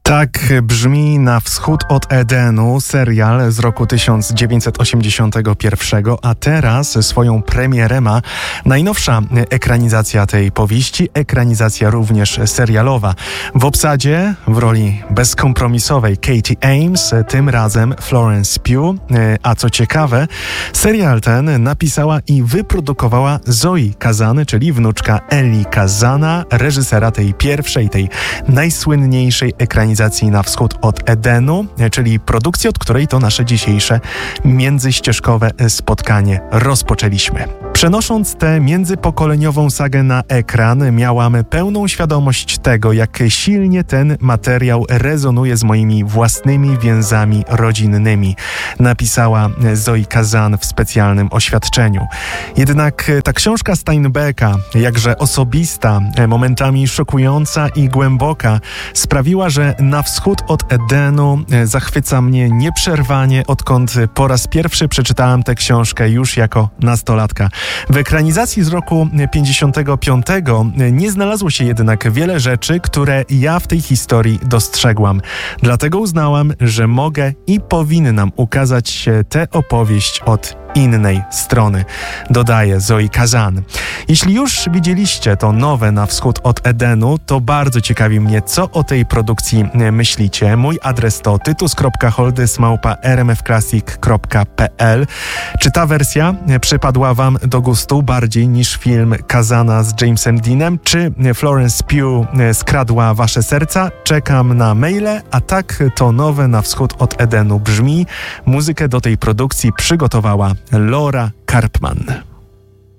Tak brzmi Na wschód od Edenu, serial z roku 1981, a teraz swoją premierę ma najnowsza ekranizacja tej powieści, ekranizacja również serialowa. W obsadzie w roli bezkompromisowej Katie Ames, tym razem Florence Pugh, a co ciekawe, serial ten napisała i wyprodukowała Zoe Kazan, czyli wnuczka Eli Kazana, reżysera tej pierwszej, tej najsłynniejszej ekranizacji Na wschód od Edenu, czyli produkcji, od której to nasze dzisiejsze międzyścieżkowe spotkanie rozpoczęliśmy. Przenosząc tę międzypokoleniową sagę na ekran, miałam pełną świadomość tego, jak silnie ten materiał rezonuje z moimi własnymi więzami rodzinnymi, napisała Zoe Kazan w specjalnym oświadczeniu. Jednak ta książka Steinbecka, jakże osobista, momentami szokująca i głęboka, sprawiła, że Na wschód od Edenu zachwyca mnie nieprzerwanie, odkąd po raz pierwszy przeczytałem tę książkę już jako nastolatka. W ekranizacji z roku 55 nie znalazło się jednak wiele rzeczy, które ja w tej historii dostrzegłam. Dlatego uznałam, że mogę i powinnam ukazać tę opowieść od innej strony, dodaje Zoe Kazan. Jeśli już widzieliście to nowe Na wschód od Edenu, to bardzo ciekawi mnie, co o tej produkcji myślicie. Mój adres to tytus.holdys@rmfclassic.pl. Czy ta wersja przypadła wam do gustu bardziej niż film Kazana z Jamesem Deanem? Czy Florence Pugh skradła wasze serca? Czekam na maile, a tak to nowe Na wschód od Edenu brzmi. Muzykę do tej produkcji przygotowała Laura Karpman.